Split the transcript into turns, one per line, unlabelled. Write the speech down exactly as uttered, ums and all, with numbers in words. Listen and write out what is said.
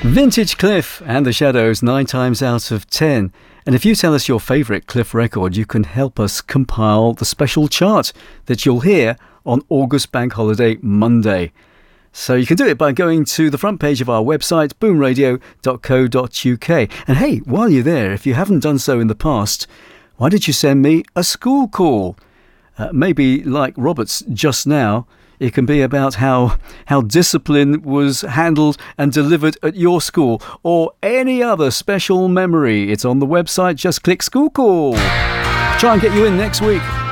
Vintage Cliff and the Shadows, nine times out of ten. And if you tell us your favourite Cliff record, you can help us compile the special chart that you'll hear on August Bank Holiday Monday. So you can do it by going to the front page of our website, boom radio dot co dot uk. And hey, while you're there, if you haven't done so in the past, why don't you send me a school call? Uh, maybe like Robert's just now, it can be about how how discipline was handled and delivered at your school, or any other special memory. It's on the website. Just click school call. Try and get you in next week.